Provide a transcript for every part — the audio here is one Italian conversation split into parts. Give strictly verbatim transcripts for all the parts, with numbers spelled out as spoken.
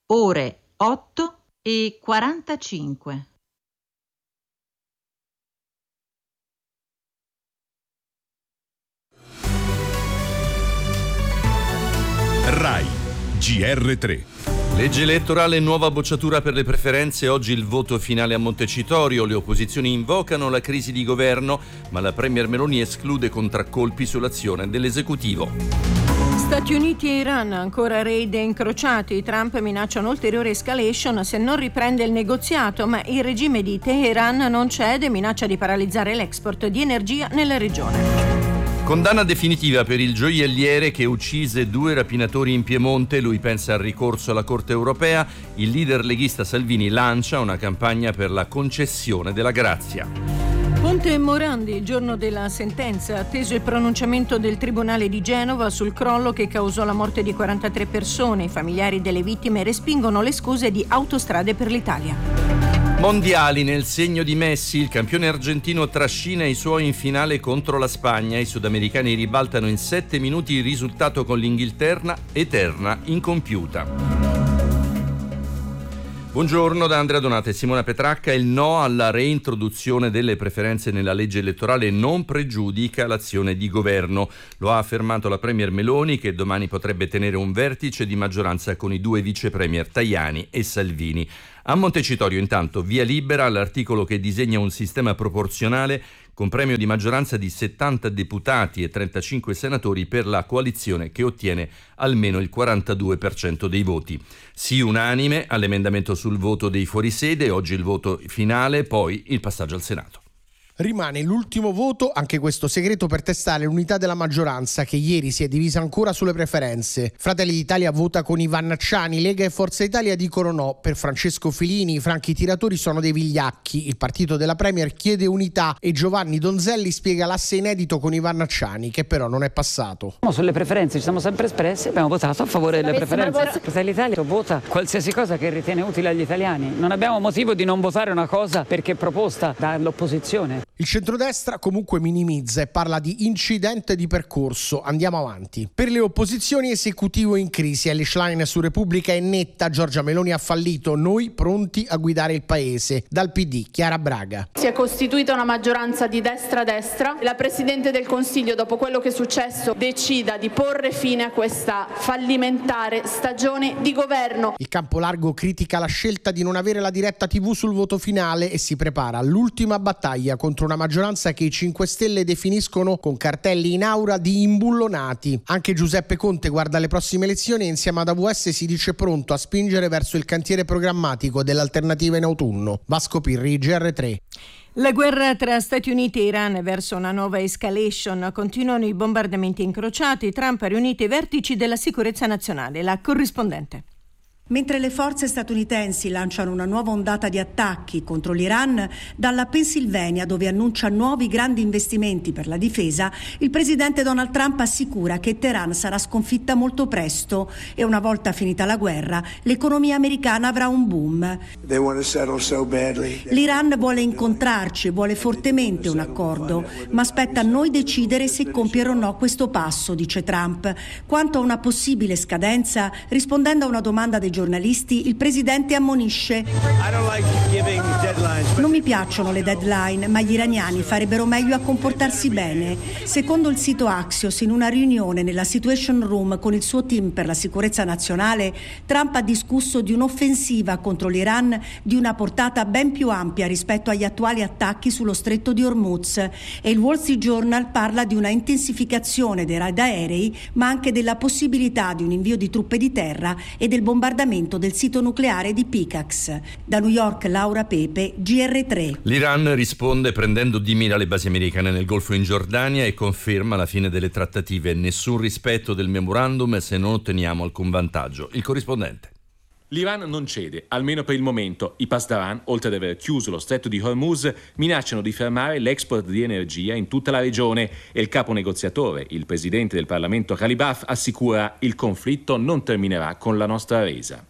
ore otto e quarantacinque. Rai G R tre. Legge elettorale, nuova bocciatura per le preferenze, oggi il voto finale a Montecitorio, le opposizioni invocano la crisi di governo, ma la premier Meloni esclude contraccolpi sull'azione dell'esecutivo. Stati Uniti e Iran, ancora raid incrociati, Trump minaccia un'ulteriore escalation se non riprende il negoziato, ma il regime di Teheran non cede e minaccia di paralizzare l'export di energia nella regione. Condanna definitiva per il gioielliere che uccise due rapinatori in Piemonte. Lui pensa al ricorso alla Corte europea. Il leader leghista Salvini lancia una campagna per la concessione della grazia. Ponte e Morandi, il giorno della sentenza, atteso il pronunciamento del Tribunale di Genova sul crollo che causò la morte di quarantatré persone. I familiari delle vittime respingono le scuse di Autostrade per l'Italia. Mondiali, nel segno di Messi, il campione argentino trascina i suoi in finale contro la Spagna. I sudamericani ribaltano in sette minuti il risultato con l'Inghilterra, eterna incompiuta. Buongiorno da Andrea Donata e Simona Petracca. Il no alla reintroduzione delle preferenze nella legge elettorale non pregiudica l'azione di governo. Lo ha affermato la premier Meloni, che domani potrebbe tenere un vertice di maggioranza con i due vice premier Tajani e Salvini. A Montecitorio intanto via libera all'articolo che disegna un sistema proporzionale con premio di maggioranza di settanta deputati e trentacinque senatori per la coalizione che ottiene almeno il quarantadue per cento dei voti. Sì unanime all'emendamento sul voto dei fuorisede, oggi il voto finale, poi il passaggio al Senato. Rimane l'ultimo voto, anche questo segreto, per testare l'unità della maggioranza che ieri si è divisa ancora sulle preferenze. Fratelli d'Italia vota con Ivan Nacciani, Lega e Forza Italia dicono no. Per Francesco Filini i franchi tiratori sono dei vigliacchi. Il partito della Premier chiede unità e Giovanni Donzelli spiega l'asse inedito con Ivan Nacciani, che però non è passato. Sulle preferenze ci siamo sempre espressi, abbiamo votato a favore delle preferenze. Fratelli d'Italia vota qualsiasi cosa che ritiene utile agli italiani. Non abbiamo motivo di non votare una cosa perché proposta dall'opposizione. Il centrodestra comunque minimizza e parla di incidente di percorso. Andiamo avanti. Per le opposizioni, esecutivo in crisi. Elly Schlein su Repubblica è netta. Giorgia Meloni ha fallito. Noi pronti a guidare il paese. Dal P D, Chiara Braga. Si è costituita una maggioranza di destra-destra. La Presidente del Consiglio, dopo quello che è successo, decida di porre fine a questa fallimentare stagione di governo. Il campo largo critica la scelta di non avere la diretta tivù sul voto finale e si prepara all'ultima battaglia contro una maggioranza che i cinque Stelle definiscono con cartelli in aura di imbullonati. Anche Giuseppe Conte guarda alle prossime elezioni e insieme ad A V S si dice pronto a spingere verso il cantiere programmatico dell'alternativa in autunno. Vasco Pirri, G R tre. La guerra tra Stati Uniti e Iran verso una nuova escalation. Continuano i bombardamenti incrociati. Trump ha riunito i vertici della sicurezza nazionale. La corrispondente. Mentre le forze statunitensi lanciano una nuova ondata di attacchi contro l'Iran, dalla Pennsylvania, dove annuncia nuovi grandi investimenti per la difesa, il presidente Donald Trump assicura che Teheran sarà sconfitta molto presto e una volta finita la guerra l'economia americana avrà un boom. L'Iran vuole incontrarci, vuole fortemente un accordo, ma aspetta a noi decidere se compiere o no questo passo, dice Trump. Quanto a una possibile scadenza, rispondendo a una domanda dei giornalisti, il presidente ammonisce: non mi piacciono le deadline, ma gli iraniani farebbero meglio a comportarsi bene. Secondo il sito Axios, in una riunione nella Situation Room con il suo team per la sicurezza nazionale, Trump ha discusso di un'offensiva contro l'Iran di una portata ben più ampia rispetto agli attuali attacchi sullo stretto di Hormuz, e il Wall Street Journal parla di una intensificazione dei raid aerei, ma anche della possibilità di un invio di truppe di terra e del bombardamento del sito nucleare di Picax. Da New York, Laura Pepe, G R tre. L'Iran risponde prendendo di mira le basi americane nel Golfo in Giordania e conferma la fine delle trattative. Nessun rispetto del memorandum se non otteniamo alcun vantaggio. Il corrispondente. L'Iran non cede, almeno per il momento. I Pasdaran, oltre ad aver chiuso lo stretto di Hormuz, minacciano di fermare l'export di energia in tutta la regione e il capo negoziatore, il presidente del Parlamento Ghalibaf, assicura: il conflitto non terminerà con la nostra resa.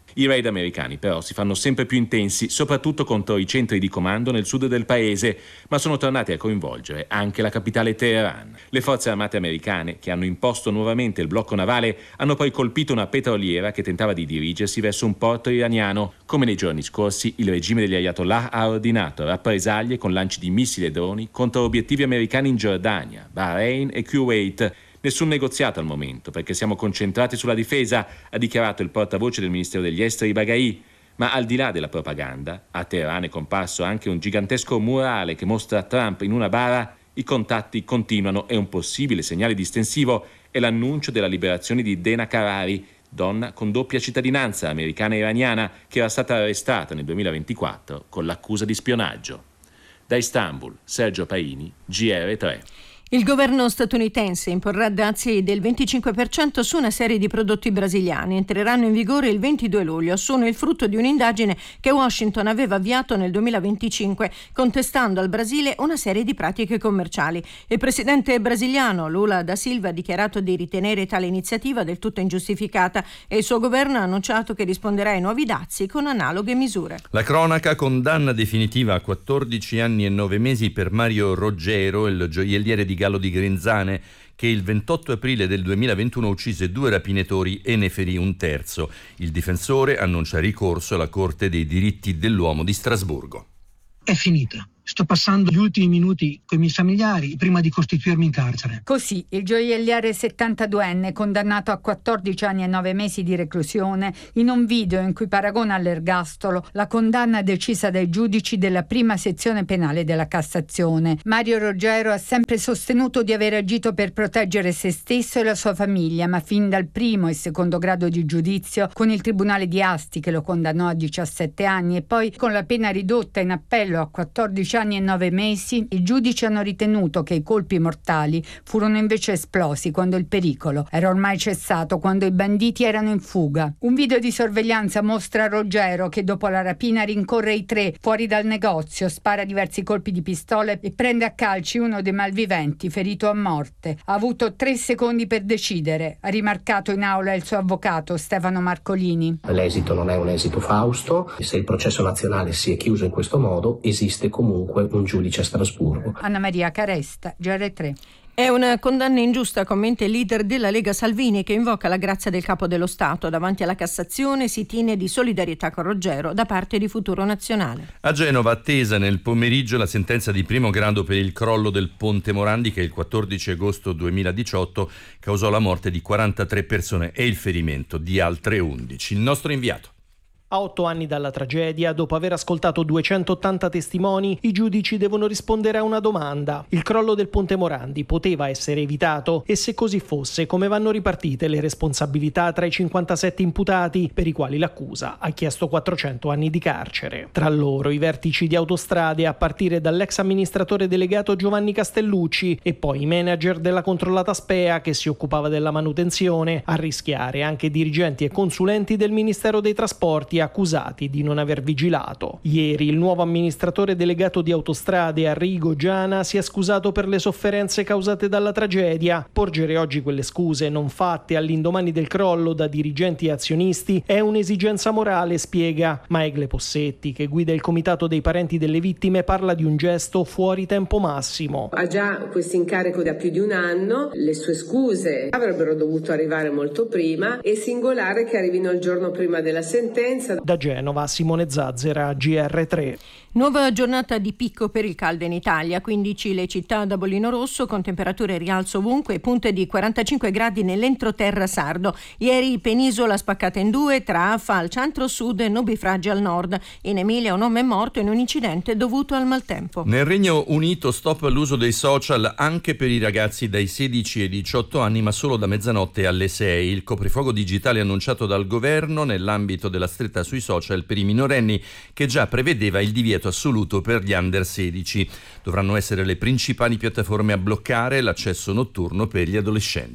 I raid americani però si fanno sempre più intensi, soprattutto contro i centri di comando nel sud del paese, ma sono tornati a coinvolgere anche la capitale Teheran. Le forze armate americane, che hanno imposto nuovamente il blocco navale, hanno poi colpito una petroliera che tentava di dirigersi verso un porto iraniano. Come nei giorni scorsi, il regime degli Ayatollah ha ordinato rappresaglie con lanci di missili e droni contro obiettivi americani in Giordania, Bahrain e Kuwait. Nessun negoziato al momento, perché siamo concentrati sulla difesa, ha dichiarato il portavoce del Ministero degli Esteri Baghai. Ma al di là della propaganda, a Teheran è comparso anche un gigantesco murale che mostra Trump in una bara. I contatti continuano e un possibile segnale distensivo è l'annuncio della liberazione di Dena Karari, donna con doppia cittadinanza americana e iraniana, che era stata arrestata nel duemilaventiquattro con l'accusa di spionaggio. Da Istanbul, Sergio Paini, G R tre. Il governo statunitense imporrà dazi del venticinque per cento su una serie di prodotti brasiliani. Entreranno in vigore il ventidue luglio. Sono il frutto di un'indagine che Washington aveva avviato nel duemilaventicinque, contestando al Brasile una serie di pratiche commerciali. Il presidente brasiliano Lula da Silva ha dichiarato di ritenere tale iniziativa del tutto ingiustificata e il suo governo ha annunciato che risponderà ai nuovi dazi con analoghe misure. La cronaca: condanna definitiva a quattordici anni e nove mesi per Mario Roggero, il gioielliere di Gallo di Grenzane, che il ventotto aprile del duemilaventuno uccise due rapinetori e ne ferì un terzo. Il difensore annuncia ricorso alla Corte dei diritti dell'uomo di Strasburgo. È finita. Sto passando gli ultimi minuti con i miei familiari prima di costituirmi in carcere. Così il gioielliere settantaduenne, condannato a quattordici anni e nove mesi di reclusione, in un video in cui paragona all'ergastolo la condanna decisa dai giudici della prima sezione penale della Cassazione. Mario Roggero ha sempre sostenuto di aver agito per proteggere se stesso e la sua famiglia, ma fin dal primo e secondo grado di giudizio, con il Tribunale di Asti che lo condannò a diciassette anni e poi con la pena ridotta in appello a quattordici anni e nove mesi, i giudici hanno ritenuto che i colpi mortali furono invece esplosi quando il pericolo era ormai cessato, quando i banditi erano in fuga. Un video di sorveglianza mostra Roggero che dopo la rapina rincorre i tre fuori dal negozio, spara diversi colpi di pistola e prende a calci uno dei malviventi, ferito a morte. Ha avuto tre secondi per decidere, ha rimarcato in aula il suo avvocato Stefano Marcolini. L'esito non è un esito fausto, se il processo nazionale si è chiuso in questo modo, esiste comunque un giudice a Strasburgo. Anna Maria Caresta, G R tre. È una condanna ingiusta, commenta il leader della Lega Salvini, che invoca la grazia del Capo dello Stato. Davanti alla Cassazione si tiene di solidarietà con Roggero da parte di Futuro Nazionale. A Genova attesa nel pomeriggio la sentenza di primo grado per il crollo del Ponte Morandi che il quattordici agosto duemiladiciotto causò la morte di quarantatré persone e il ferimento di altre undici. Il nostro inviato. A otto anni dalla tragedia, dopo aver ascoltato duecentottanta testimoni, i giudici devono rispondere a una domanda. Il crollo del Ponte Morandi poteva essere evitato? E se così fosse, come vanno ripartite le responsabilità tra i cinquantasette imputati, per i quali l'accusa ha chiesto quattrocento anni di carcere? Tra loro i vertici di Autostrade, a partire dall'ex amministratore delegato Giovanni Castellucci e poi i manager della controllata Spea che si occupava della manutenzione, a rischiare anche dirigenti e consulenti del Ministero dei Trasporti accusati di non aver vigilato. Ieri il nuovo amministratore delegato di Autostrade, Arrigo Giana, si è scusato per le sofferenze causate dalla tragedia. Porgere oggi quelle scuse non fatte all'indomani del crollo da dirigenti e azionisti è un'esigenza morale, spiega. Ma Egle Possetti, che guida il comitato dei parenti delle vittime, parla di un gesto fuori tempo massimo. Ha già questo incarico da più di un anno, le sue scuse avrebbero dovuto arrivare molto prima, è singolare che arrivino il giorno prima della sentenza. Da Genova, Simone Zazzera, G R tre. Nuova giornata di picco per il caldo in Italia, quindici le città da bollino rosso con temperature rialzo ovunque e punte di quarantacinque gradi nell'entroterra sardo. Ieri penisola spaccata in due tra Affa al centro-sud e Nobifragi al nord. In Emilia un uomo è morto in un incidente dovuto al maltempo. Nel Regno Unito stop all'uso dei social anche per i ragazzi dai sedici ai diciotto anni, ma solo da mezzanotte alle sei. Il coprifuoco digitale annunciato dal governo nell'ambito della stretta sui social per i minorenni, che già prevedeva il divieto assoluto per gli under sedici. Dovranno essere le principali piattaforme a bloccare l'accesso notturno per gli adolescenti.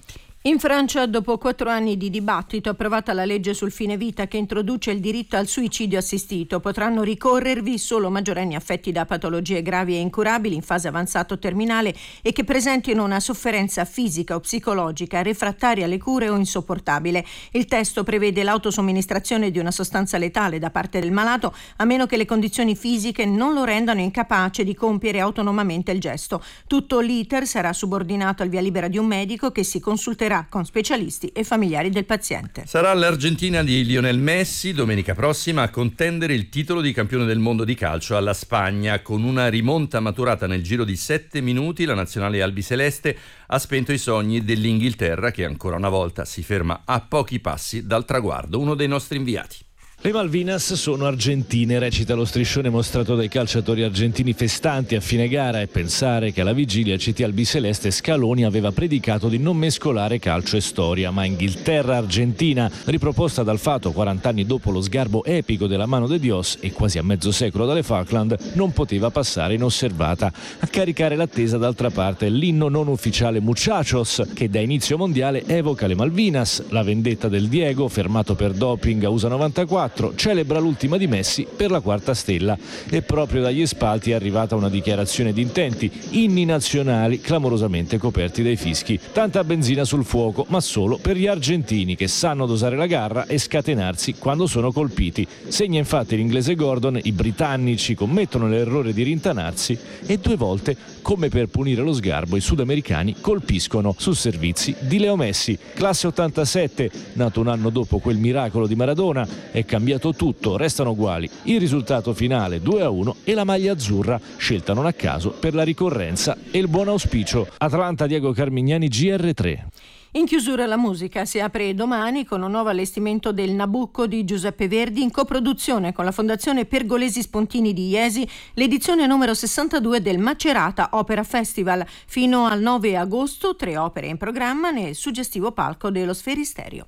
In Francia, dopo quattro anni di dibattito, è approvata la legge sul fine vita che introduce il diritto al suicidio assistito. Potranno ricorrervi solo maggiorenni affetti da patologie gravi e incurabili in fase avanzata o terminale e che presentino una sofferenza fisica o psicologica refrattaria alle cure o insopportabile. Il testo prevede l'autosomministrazione di una sostanza letale da parte del malato, a meno che le condizioni fisiche non lo rendano incapace di compiere autonomamente il gesto. Tutto l'iter sarà subordinato al via libera di un medico che si consulterà con specialisti e familiari del paziente. Sarà l'Argentina di Lionel Messi domenica prossima a contendere il titolo di campione del mondo di calcio alla Spagna. Con una rimonta maturata nel giro di sette minuti, la nazionale albiceleste ha spento i sogni dell'Inghilterra, che ancora una volta si ferma a pochi passi dal traguardo. Uno dei nostri inviati. Le Malvinas sono argentine, recita lo striscione mostrato dai calciatori argentini festanti a fine gara, e pensare che alla vigilia C T albiceleste Scaloni aveva predicato di non mescolare calcio e storia, ma Inghilterra-Argentina, riproposta dal Fato quaranta anni dopo lo sgarbo epico della mano de Dios e quasi a mezzo secolo dalle Falkland, non poteva passare inosservata. A caricare l'attesa d'altra parte l'inno non ufficiale Muchachos, che da inizio mondiale evoca le Malvinas, la vendetta del Diego, fermato per doping a U S A novantaquattro, celebra l'ultima di Messi per la quarta stella, e proprio dagli spalti è arrivata una dichiarazione di intenti, inni nazionali clamorosamente coperti dai fischi. Tanta benzina sul fuoco, ma solo per gli argentini, che sanno dosare la garra e scatenarsi quando sono colpiti. Segna infatti l'inglese Gordon: i britannici commettono l'errore di rintanarsi, e due volte, come per punire lo sgarbo, i sudamericani colpiscono su servizi di Leo Messi. Classe ottantasette, nato un anno dopo quel miracolo di Maradona, è cambiato tutto, restano uguali il risultato finale due a uno e la maglia azzurra, scelta non a caso per la ricorrenza e il buon auspicio. Atlanta, Diego Carmignani, G R tre. In chiusura la musica si apre domani con un nuovo allestimento del Nabucco di Giuseppe Verdi in coproduzione con la Fondazione Pergolesi Spontini di Iesi, l'edizione numero sessantadue del Macerata Opera Festival. Fino al nove agosto tre opere in programma nel suggestivo palco dello Sferisterio.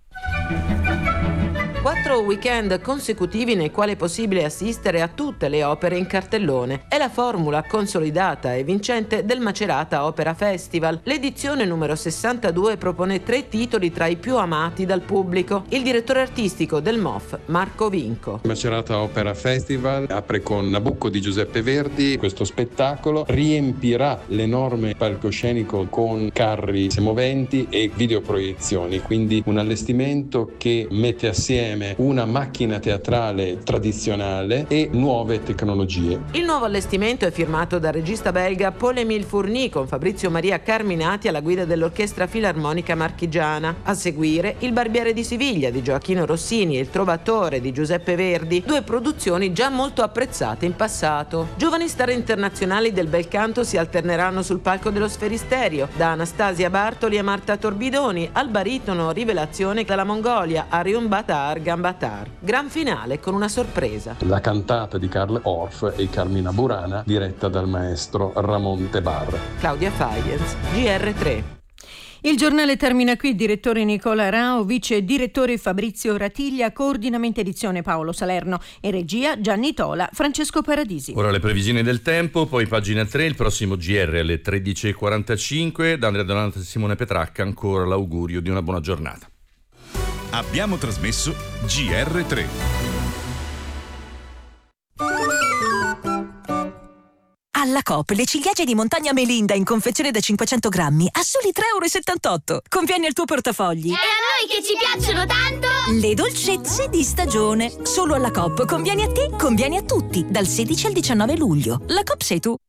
Quattro weekend consecutivi nei quali è possibile assistere a tutte le opere in cartellone. È la formula consolidata e vincente del Macerata Opera Festival. L'edizione numero sessantadue propone tre titoli tra i più amati dal pubblico. Il direttore artistico del M O F, Marco Vinco. Macerata Opera Festival apre con Nabucco di Giuseppe Verdi. Questo spettacolo riempirà l'enorme palcoscenico con carri moventi e videoproiezioni, quindi un allestimento che mette assieme una macchina teatrale tradizionale e nuove tecnologie. Il nuovo allestimento è firmato dal regista belga Paul-Émile Fourny, con Fabrizio Maria Carminati alla guida dell'Orchestra Filarmonica Marchigiana. A seguire Il Barbiere di Siviglia di Gioacchino Rossini e Il Trovatore di Giuseppe Verdi, due produzioni già molto apprezzate in passato. Giovani star internazionali del bel canto si alterneranno sul palco dello Sferisterio, da Anastasia Bartoli a Marta Torbidoni, al baritono rivelazione dalla Mongolia Arion Batar Gambatar. Gran finale con una sorpresa. La cantata di Karl Orff e Carmina Burana, diretta dal maestro Ramon Tebar. Claudia Faienz, G R tre. Il giornale termina qui. Direttore Nicola Rao, vice direttore Fabrizio Ratiglia, coordinamento edizione Paolo Salerno e regia Gianni Tola, Francesco Paradisi. Ora le previsioni del tempo, poi pagina tre, il prossimo G R alle tredici e quarantacinque. Da Andrea Donata e Simone Petracca ancora l'augurio di una buona giornata. Abbiamo trasmesso G R tre. Alla Coop le ciliegie di montagna Melinda in confezione da cinquecento grammi a soli tre e settantotto euro. Conviene al tuo portafogli. E a noi che ci piacciono tanto! Le dolcezze di stagione. Solo alla Coop. Conviene a te, conviene a tutti. Dal sedici al diciannove luglio. La Coop sei tu.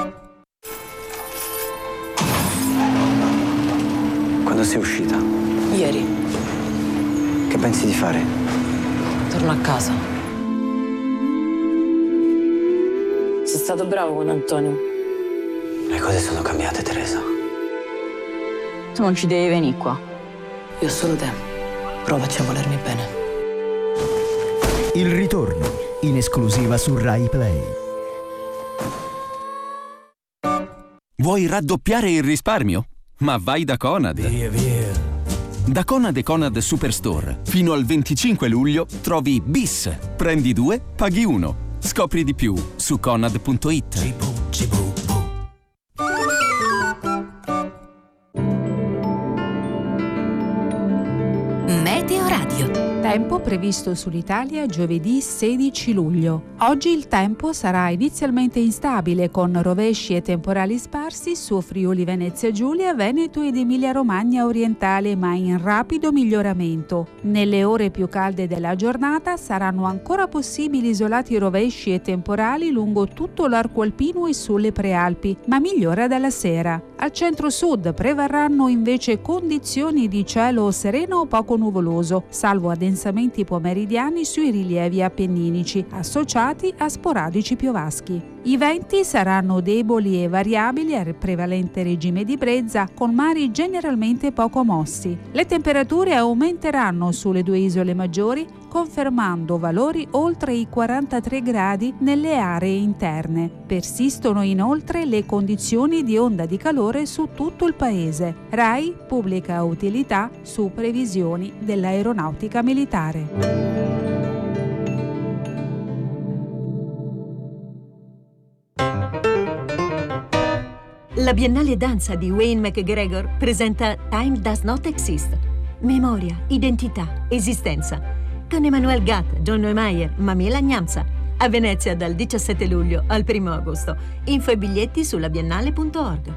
Quando sei uscita? Ieri. Che pensi di fare? Torno a casa. Sei stato bravo con Antonio. Le cose sono cambiate, Teresa. Tu non ci devi venire qua. Io ho solo te. Provaci a volermi bene. Il ritorno, in esclusiva su Rai Play. Vuoi raddoppiare il risparmio? Ma vai da Conad. Via, via. Da Conad e Conad Superstore, fino al venticinque luglio trovi Bis. Prendi due, paghi uno. Scopri di più su conad punto it. Cibu, cibu, bu. Tempo previsto sull'Italia giovedì sedici luglio. Oggi il tempo sarà inizialmente instabile con rovesci e temporali sparsi su Friuli Venezia Giulia, Veneto ed Emilia-Romagna orientale, ma in rapido miglioramento. Nelle ore più calde della giornata saranno ancora possibili isolati rovesci e temporali lungo tutto l'arco alpino e sulle prealpi, ma migliora dalla sera. Al centro-sud prevarranno invece condizioni di cielo sereno o poco nuvoloso, salvo addensamenti pomeridiani sui rilievi appenninici, associati a sporadici piovaschi. I venti saranno deboli e variabili al prevalente regime di brezza, con mari generalmente poco mossi. Le temperature aumenteranno sulle due isole maggiori, confermando valori oltre i quarantatré gradi nelle aree interne. Persistono inoltre le condizioni di onda di calore su tutto il paese. RAI pubblica utilità su previsioni dell'aeronautica militare. La Biennale Danza di Wayne McGregor presenta Time Does Not Exist. Memoria, identità, esistenza. Con Emmanuel Gatt, John Neumeier, Mamela Gnamsa. A Venezia dal diciassette luglio al primo agosto. Info e biglietti sulla biennale punto org.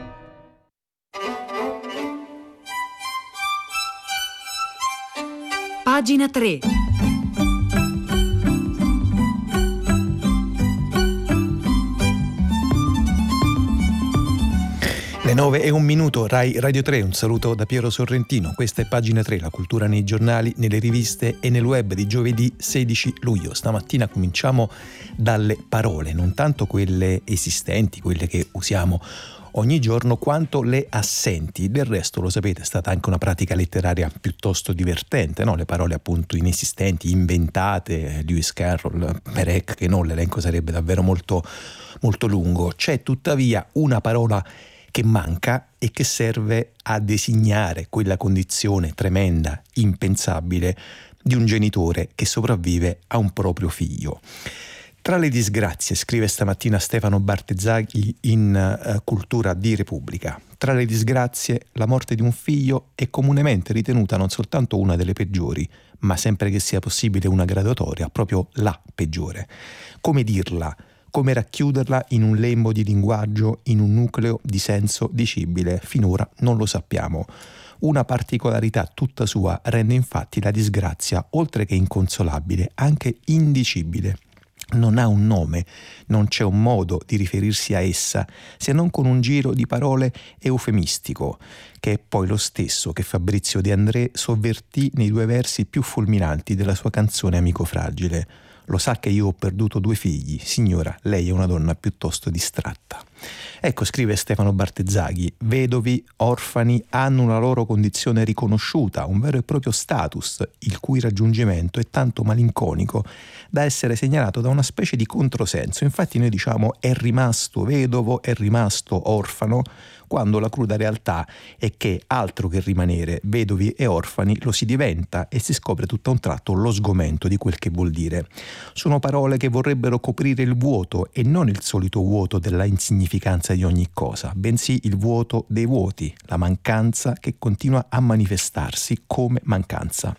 Pagina tre. Le nove e un minuto, Rai Radio tre, un saluto da Piero Sorrentino. Questa è Pagina tre, la cultura nei giornali, nelle riviste e nel web di giovedì sedici luglio. Stamattina cominciamo dalle parole, non tanto quelle esistenti, quelle che usiamo ogni giorno, quanto le assenti. Del resto, lo sapete, è stata anche una pratica letteraria piuttosto divertente, no? Le parole appunto inesistenti, inventate, Lewis Carroll, Perec, che non, l'elenco sarebbe davvero molto, molto lungo. C'è tuttavia una parola che manca e che serve a designare quella condizione tremenda, impensabile, di un genitore che sopravvive a un proprio figlio. Tra le disgrazie, scrive stamattina Stefano Bartezzaghi in uh, Cultura di Repubblica, tra le disgrazie la morte di un figlio è comunemente ritenuta non soltanto una delle peggiori, ma sempre che sia possibile una graduatoria, proprio la peggiore. Come dirla? Come racchiuderla in un lembo di linguaggio, in un nucleo di senso dicibile? Finora non lo sappiamo. Una particolarità tutta sua rende infatti la disgrazia, oltre che inconsolabile, anche indicibile. Non ha un nome, non c'è un modo di riferirsi a essa, se non con un giro di parole eufemistico, che è poi lo stesso che Fabrizio De André sovvertì nei due versi più fulminanti della sua canzone Amico fragile. Lo sa che io ho perduto due figli, signora, lei è una donna piuttosto distratta. Ecco, scrive Stefano Bartezzaghi, vedovi, orfani hanno una loro condizione riconosciuta, un vero e proprio status, il cui raggiungimento è tanto malinconico da essere segnalato da una specie di controsenso. Infatti noi diciamo è rimasto vedovo, è rimasto orfano, quando la cruda realtà è che altro che rimanere vedovi e orfani lo si diventa e si scopre tutto a un tratto lo sgomento di quel che vuol dire. Sono parole che vorrebbero coprire il vuoto e non il solito vuoto della insignificanza di ogni cosa, bensì il vuoto dei vuoti, la mancanza che continua a manifestarsi come mancanza.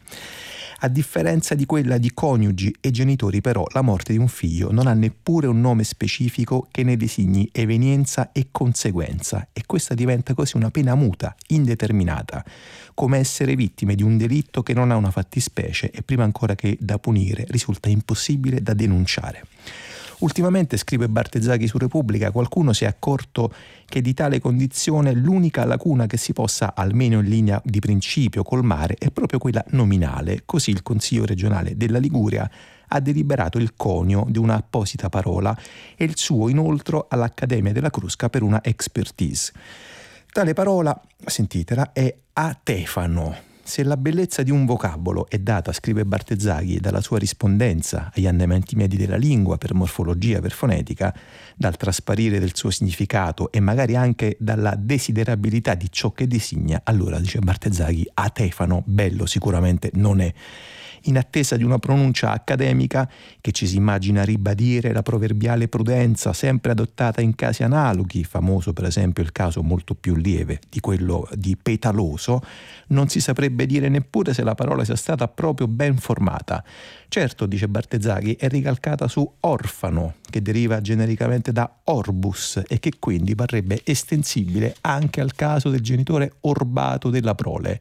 A differenza di quella di coniugi e genitori, però, la morte di un figlio non ha neppure un nome specifico che ne designi evenienza e conseguenza, e questa diventa così una pena muta, indeterminata, come essere vittime di un delitto che non ha una fattispecie e prima ancora che da punire risulta impossibile da denunciare. Ultimamente, scrive Bartezzaghi su Repubblica, qualcuno si è accorto che di tale condizione l'unica lacuna che si possa, almeno in linea di principio, colmare è proprio quella nominale. Così il Consiglio regionale della Liguria ha deliberato il conio di una apposita parola e il suo inoltro all'Accademia della Crusca per una expertise. Tale parola, sentitela, è atefano. Se la bellezza di un vocabolo è data, scrive Bartezzaghi, dalla sua rispondenza agli andamenti medi della lingua per morfologia, per fonetica, dal trasparire del suo significato e magari anche dalla desiderabilità di ciò che designa, allora, dice Bartezzaghi, atefano bello sicuramente non è. in attesa di una pronuncia accademica che ci si immagina ribadire la proverbiale prudenza sempre adottata in casi analoghi, famoso per esempio il caso molto più lieve di quello di Petaloso, non si saprebbe dire neppure se la parola sia stata proprio ben formata. Certo, dice Bartezzaghi, è ricalcata su orfano, che deriva genericamente da orbus e che quindi parrebbe estensibile anche al caso del genitore orbato della prole.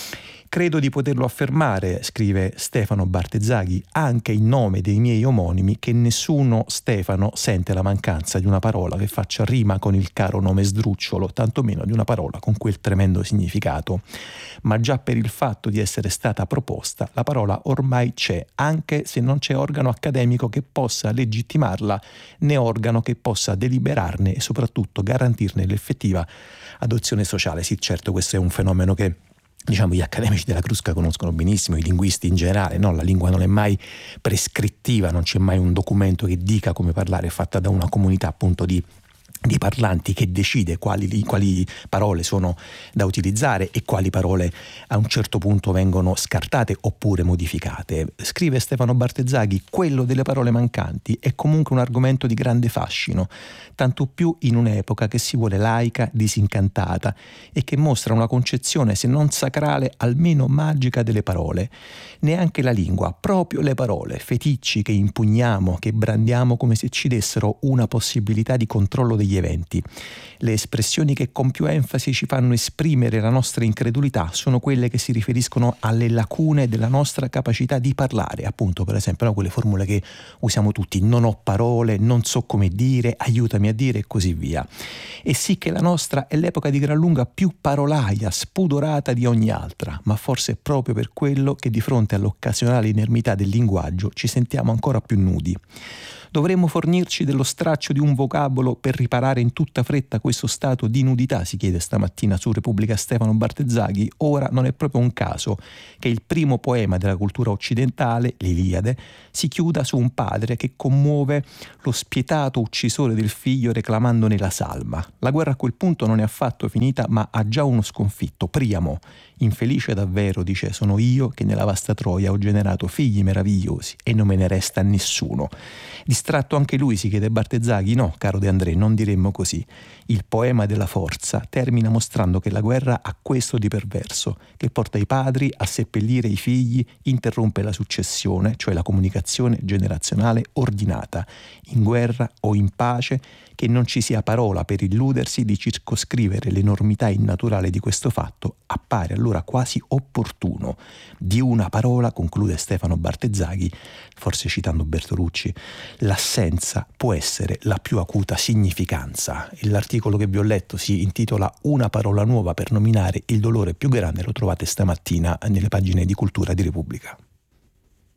Credo di poterlo affermare, scrive Stefano Bartezzaghi, anche in nome dei miei omonimi, che nessuno Stefano sente la mancanza di una parola che faccia rima con il caro nome sdrucciolo, tantomeno di una parola con quel tremendo significato. Ma già per il fatto di essere stata proposta, la parola ormai c'è, anche se non c'è organo accademico che possa legittimarla, né organo che possa deliberarne e soprattutto garantirne l'effettiva adozione sociale. Sì, certo, questo è un fenomeno che diciamo gli accademici della Crusca conoscono benissimo, i linguisti in generale, no? La lingua non è mai prescrittiva, non c'è mai un documento che dica come parlare, è fatta da una comunità appunto di di parlanti che decide quali, quali parole sono da utilizzare e quali parole a un certo punto vengono scartate oppure modificate. Scrive Stefano Bartezzaghi, quello delle parole mancanti è comunque un argomento di grande fascino, tanto più in un'epoca che si vuole laica, disincantata e che mostra una concezione se non sacrale almeno magica delle parole. Neanche la lingua, proprio le parole, feticci che impugniamo, che brandiamo come se ci dessero una possibilità di controllo degli eventi. Le espressioni che con più enfasi ci fanno esprimere la nostra incredulità sono quelle che si riferiscono alle lacune della nostra capacità di parlare, appunto per esempio no, quelle formule che usiamo tutti, non ho parole, non so come dire, aiutami a dire e così via. E sì che la nostra è l'epoca di gran lunga più parolaia, spudorata di ogni altra, ma forse è proprio per quello che di fronte all'occasionale inermità del linguaggio ci sentiamo ancora più nudi. Dovremmo fornirci dello straccio di un vocabolo per riparare in tutta fretta questo stato di nudità, si chiede stamattina su Repubblica Stefano Bartezzaghi. Ora non è proprio un caso che il primo poema della cultura occidentale, l'Iliade, si chiuda su un padre che commuove lo spietato uccisore del figlio reclamandone la salma. La guerra a quel punto non è affatto finita, ma ha già uno sconfitto, Priamo. Infelice davvero, dice, sono io che nella vasta Troia ho generato figli meravigliosi e non me ne resta nessuno. Distratto anche lui, si chiede Bartezzaghi. No, caro De André, non diremmo così. Il poema della forza termina mostrando che la guerra ha questo di perverso, che porta i padri a seppellire i figli, interrompe la successione, cioè la comunicazione generazionale ordinata. In guerra o in pace, che non ci sia parola per illudersi di circoscrivere l'enormità innaturale di questo fatto, appare allora quasi opportuno. Di una parola, conclude Stefano Bartezzaghi, forse citando Bertolucci, l'assenza può essere la più acuta significanza. E l'articolo che vi ho letto si intitola Una parola nuova per nominare il dolore più grande, lo trovate stamattina nelle pagine di Cultura di Repubblica.